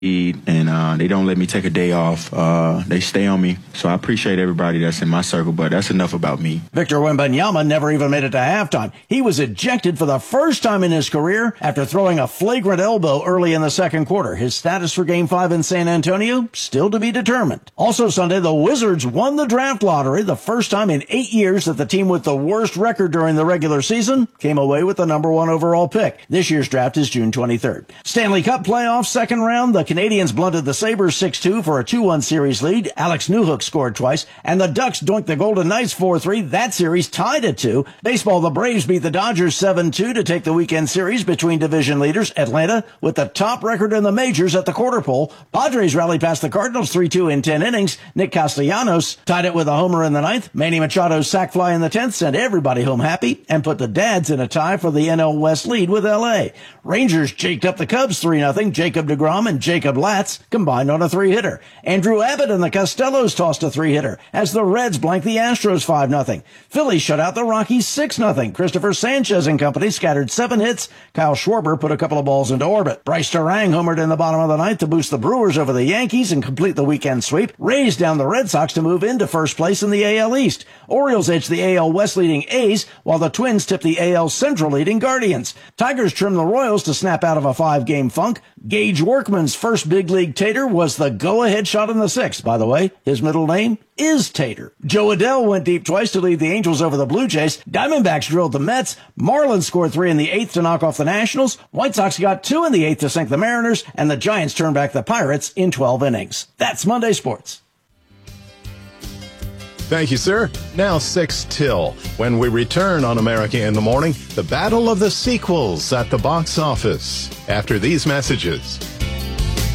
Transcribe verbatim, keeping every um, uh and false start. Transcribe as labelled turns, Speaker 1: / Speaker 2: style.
Speaker 1: and uh, they don't let me take a day off. Uh, they stay on me. So I appreciate everybody that's in my circle, but that's enough about me.
Speaker 2: Victor Wembanyama never even made it to halftime. He was ejected for the first time in his career after throwing a flagrant elbow early in the second quarter. His status for Game five in San Antonio still to be determined. Also Sunday, the Wizards won the draft lottery, the first time in eight years that the team with the worst record during the regular season came away with the number one overall pick. This year's draft is June twenty-third. Stanley Cup playoffs, second round, the Canadians blunted the Sabres six two for a two one series lead. Alex Newhook scored twice, and the Ducks doinked the Golden Knights four three. That series tied at two. Baseball, the Braves beat the Dodgers seven two to take the weekend series between division leaders. Atlanta with the top record in the majors at the quarter pole. Padres rallied past the Cardinals three two in ten innings. Nick Castellanos tied it with a homer in the ninth. Manny Machado's sac fly in the tenth sent everybody home happy and put the Dads in a tie for the N L West lead with L A. Rangers jaked up the Cubs three nothing. Jacob deGrom and Jacob Latz combined on a three-hitter. Andrew Abbott and the Costellos tossed a three-hitter as the Reds blanked the Astros five nothing. Philly shut out the Rockies six nothing. Christopher Sanchez and company scattered seven hits. Kyle Schwarber put a couple of balls into orbit. Bryce Terang homered in the bottom of the ninth to boost the Brewers over the Yankees and complete the weekend sweep. Rays down the Red Sox to move into first place in the A L East. Orioles edged the A L West leading A's, while the Twins tipped the A L Central leading Guardians. Tigers trimmed the Royals to snap out of a five-game funk. Gage Workman's first big league tater was the go-ahead shot in the sixth. By the way, his middle name is Tater. Joe Adell went deep twice to lead the Angels over the Blue Jays. Diamondbacks drilled the Mets. Marlins scored three in the eighth to knock off the Nationals. White Sox got two in the eighth to sink the Mariners, and the Giants turned back the Pirates in twelve innings. That's Monday Sports.
Speaker 3: Thank you, sir. Now six till. When we return on America in the Morning, the battle of the sequels at the box office. After these messages.